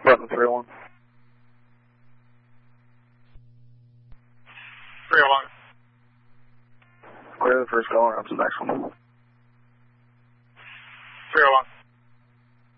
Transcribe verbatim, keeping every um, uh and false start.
Button three oh one. three oh one. Clear the first caller, up to the next one. three oh one.